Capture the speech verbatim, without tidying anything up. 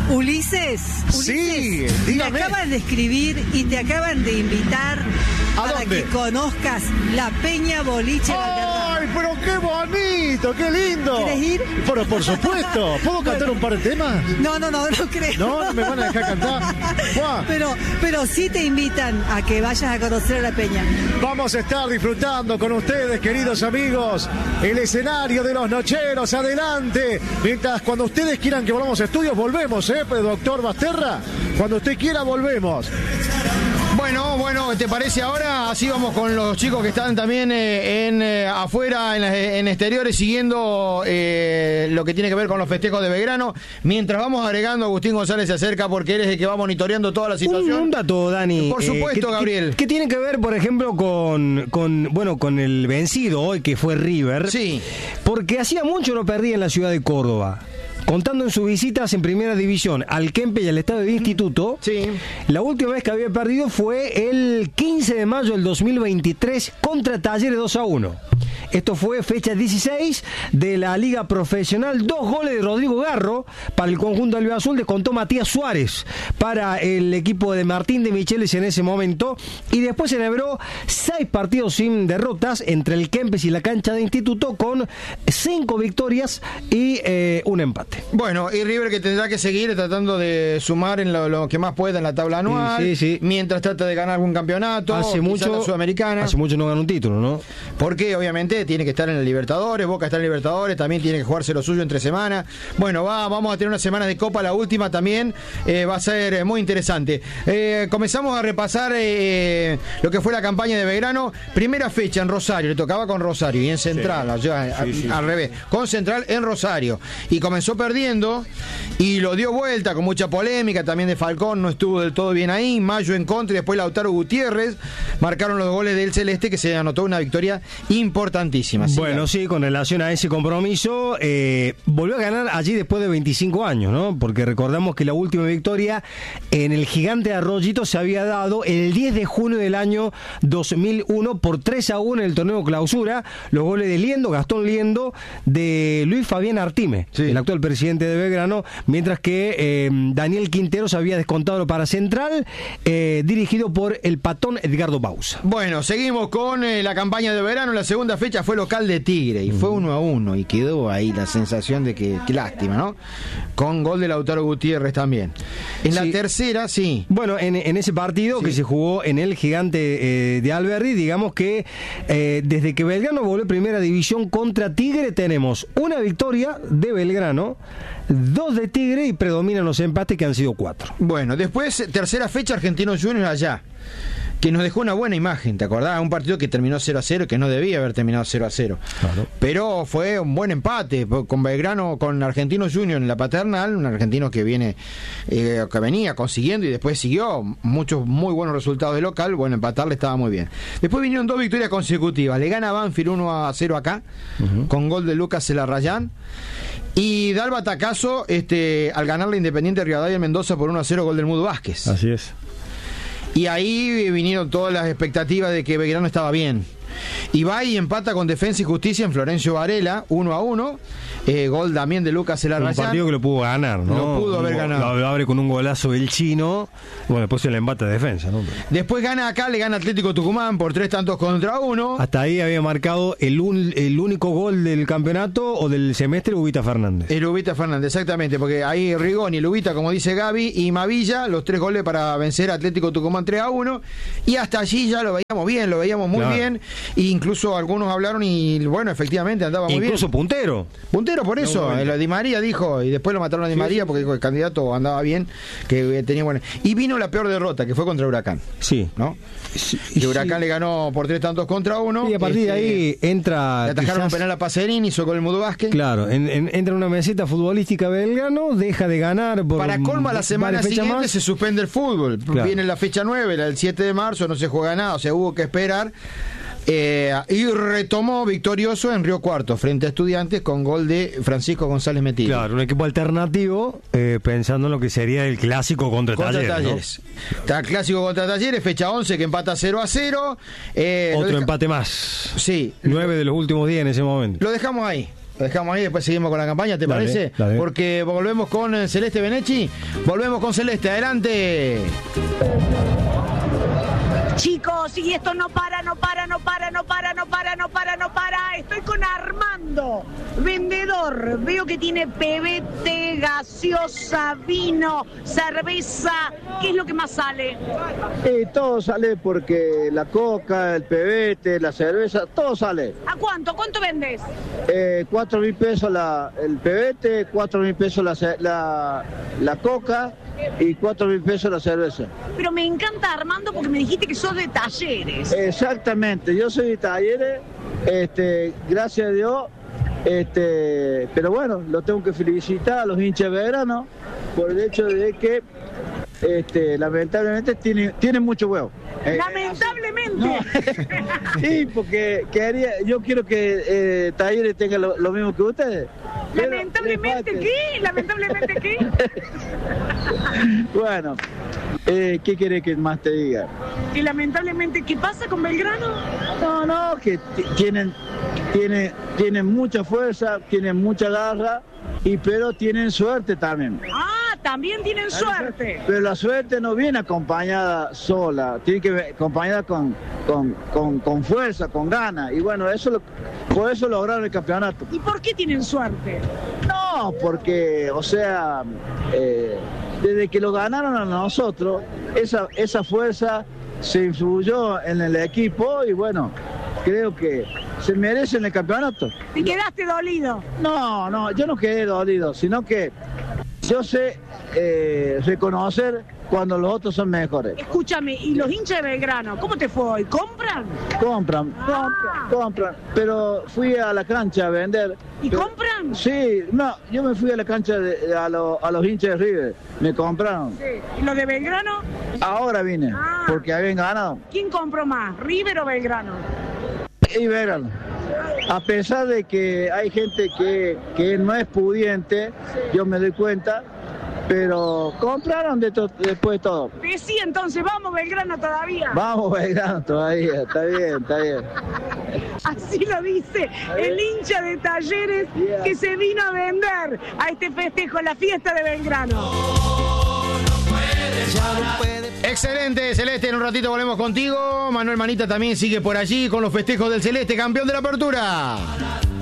Ulises, Ulises, sí, te dígame. acaban de escribir y te acaban de invitar ¿A para dónde? que conozcas la Peña Boliche Valderrama. ¡Ay, pero qué bonito, qué lindo! ¿Quieres ir? Pero por supuesto. ¿Puedo cantar un par de temas? No, no, no, no creo. No, no me van a dejar cantar. Buah. Pero, pero sí te invitan a que vayas a conocer a la Peña. Vamos a estar disfrutando con ustedes, queridos amigos, el escenario de los nocheros. Adelante. Mientras, cuando ustedes quieran que volvamos a estudios, volvemos, ¿eh? Pero, doctor Basterra, cuando usted quiera, volvemos. Bueno, bueno, ¿te parece ahora? Así vamos con los chicos que están también eh, en eh, afuera, en, en exteriores, siguiendo eh, lo que tiene que ver con los festejos de Belgrano. Mientras vamos agregando, Agustín González se acerca porque él es el que va monitoreando toda la situación. Un, un dato, Dani. Por supuesto, eh, que, Gabriel. Que, que tiene que ver, por ejemplo, con, con, bueno, con el vencido hoy, que fue River. Sí. Porque hacía mucho no perdía en la ciudad de Córdoba. Contando en sus visitas en Primera División al Kempe y al Estadio de Instituto, Sí. la última vez que había perdido fue el quince de mayo del dos mil veintitrés contra Talleres dos a uno. Esto fue fecha dieciséis de la Liga Profesional. Dos goles de Rodrigo Garro para el conjunto albiazul, descontó Matías Suárez para el equipo de Martín de Michelis en ese momento. Y después celebró seis partidos sin derrotas entre el Kempes y la cancha de Instituto, con cinco victorias y eh, un empate. Bueno, y River que tendrá que seguir tratando de sumar en lo, lo que más pueda en la tabla anual, Sí, sí, sí. mientras trata de ganar algún campeonato, Hace quizá mucho, la Sudamericana. hace mucho no gana un título, ¿no? Porque obviamente tiene que estar en el Libertadores, Boca está en el Libertadores, también tiene que jugarse lo suyo entre semana. Bueno, va, vamos a tener una semana de Copa, la última también, eh, va a ser eh, muy interesante. Eh, comenzamos a repasar eh, lo que fue la campaña de Belgrano. Primera fecha en Rosario, le tocaba con Rosario y en Central, Sí. allá, a- Sí, sí, al sí. revés, con Central en Rosario. Y comenzó perdiendo y lo dio vuelta con mucha polémica, también de Falcón no estuvo del todo bien ahí. Mayo en contra y después Lautaro Gutiérrez marcaron los goles del Celeste, que se anotó una victoria importantísima. Así Bueno, sí, con relación a ese compromiso, eh, volvió a ganar allí después de veinticinco años, ¿no? Porque recordamos que la última victoria en el Gigante de Arroyito se había dado el diez de junio del año dos mil uno por tres a uno en el torneo Clausura. Los goles de Liendo, Gastón Liendo, de Luis Fabián Artime, Sí. el actual presidente de Belgrano, mientras que eh, Daniel Quinteros había descontado para Central, eh, dirigido por el patón Edgardo Bausa. Bueno, seguimos con eh, la campaña de verano. La segunda fecha fue local de Tigre y fue uno a uno y quedó ahí la sensación de que, qué lástima, ¿no? Con gol de Lautaro Gutiérrez también. En la Sí. tercera, sí. Bueno, en, en ese partido Sí. que se jugó en el Gigante eh, de Alberdi, digamos que eh, desde que Belgrano volvió a Primera División contra Tigre, tenemos una victoria de Belgrano, dos de Tigre y predominan los empates, que han sido cuatro. Bueno, después, tercera fecha, Argentinos Juniors allá, que nos dejó una buena imagen, ¿te acordás? Un partido que terminó cero a cero, que no debía haber terminado cero a cero. Claro. Pero fue un buen empate con Belgrano, con Argentinos Juniors en la paternal, un argentino que viene, eh, que venía consiguiendo y después siguió muchos muy buenos resultados de local. Bueno, empatarle estaba muy bien. Después vinieron dos victorias consecutivas. Le gana Banfield uno a cero acá, uh-huh. con gol de Lucas Celarrayán. Y da el batacazo este, al ganar la Independiente Rivadavia en Mendoza por uno a cero, gol del Mudo Vázquez. Así es. Y ahí vinieron todas las expectativas de que Belgrano estaba bien. Y va y empata con Defensa y Justicia en Florencio Varela, uno a uno. Eh, gol también de Lucas Celarrayán. Un partido que lo pudo ganar, ¿no? Lo pudo haber Un go- ganado. Lo abre con un golazo del chino. Bueno, después el embate de defensa, ¿no? Después gana acá, le gana Atlético Tucumán por tres tantos contra uno. Hasta ahí había marcado el, un, el único gol del campeonato o del semestre, Ubita Fernández. El Ubita Fernández, exactamente, porque ahí Rigoni, el Ubita, como dice Gaby, y Mavilla, los tres goles para vencer a Atlético Tucumán tres a uno. Y hasta allí ya lo veíamos bien, lo veíamos muy Claro. bien. E incluso algunos hablaron y, bueno, efectivamente andaba muy Incluso bien. puntero. Puntero por eso, No, bueno. el Di María dijo, y después lo mataron a Di Sí, María sí. porque dijo que el candidato andaba bien, que tenía buena. Y vino la peor derrota, que fue contra Huracán, Sí. ¿no? Sí, Y Huracán sí. le ganó por tres tantos contra uno. Y a partir de Este, ahí entra. le atajaron un quizás- penal a Pacerini, hizo con el Mudo Vázquez. Claro, en- en- entra una meseta futbolística Belgrano, deja de ganar. Por Para colma, la semana varias fechas siguiente más. se suspende el fútbol. Claro. Viene la fecha nueve, la del siete de marzo, no se juega nada, o sea, hubo que esperar. Eh, y retomó victorioso en Río Cuarto frente a Estudiantes con gol de Francisco González Metillo. Claro, un equipo alternativo, eh, pensando en lo que sería el clásico contra, Contra Talleres, ¿no? Talleres. Está clásico contra Talleres, fecha once que empata cero a cero. Eh, lo Otro deja- empate más. Sí, Nueve de los últimos días en ese momento. lo dejamos ahí. Lo dejamos ahí, después seguimos con la campaña, ¿te Dale, parece? dale. Porque volvemos con eh, Celeste Benechi. Volvemos con Celeste, adelante. Chicos, y esto no para, no para, no para, no para, no para, no para, no para. Estoy con Armando, vendedor. Veo que tiene pebete, gaseosa, vino, cerveza. ¿Qué es lo que más sale? Y todo sale porque la coca, el pebete, la cerveza, todo sale. ¿A cuánto? ¿Cuánto vendes? Eh, cuatro mil pesos la, el pebete, cuatro mil pesos la, ce- la, la coca y cuatro mil pesos la cerveza. Pero me encanta, Armando, porque me dijiste que sos de Talleres. Exactamente, yo soy de Talleres, este, gracias a Dios, este, pero bueno, lo tengo que felicitar a los hinchas de Belgrano por el hecho de que este, lamentablemente tienen, tienen mucho huevo. Eh, Lamentablemente. Sí, porque quería, yo quiero que eh, Talleres tenga lo, lo mismo que ustedes. Pero ¿Lamentablemente le qué? ¿Lamentablemente qué? Bueno, eh, ¿qué querés que más te diga? ¿Y lamentablemente qué pasa con Belgrano? No, no, que t- tienen, tienen, tienen mucha fuerza, tienen mucha garra, y pero tienen suerte también. Ah, también tienen suerte. Pero la suerte no viene acompañada sola, tiene que venir acompañada con, con, con, con fuerza, con ganas. Y bueno, eso lo, por eso lograron el campeonato. ¿Y por qué tienen suerte? No, porque, o sea, eh, desde que lo ganaron a nosotros, esa, esa fuerza se influyó en el equipo y bueno, creo que se merecen el campeonato. ¿Te quedaste dolido? No, no, yo no quedé dolido, sino que yo sé eh, reconocer cuando los otros son mejores. Escúchame, ¿y los hinchas de Belgrano, cómo te fue hoy? ¿Compran? Compran, compran, compran, pero fui a la cancha a vender. ¿Y pero- compran? Sí, no, yo me fui a la cancha de- a, lo- a los hinchas de River, me compraron. Sí. ¿Y los de Belgrano? Ahora vine, Ah. porque habían ganado. ¿Quién compró más, River o Belgrano? Y verán, a pesar de que hay gente que, que no es pudiente, yo me doy cuenta, pero compraron de to- después de todo. Sí, entonces vamos Belgrano todavía. Vamos, Belgrano, todavía, está bien, está bien. Así lo dice el hincha de Talleres que se vino a vender a este festejo, la fiesta de Belgrano. Excelente, Celeste, en un ratito volvemos contigo. Manuel Manita también sigue por allí con los festejos del Celeste, campeón de la apertura.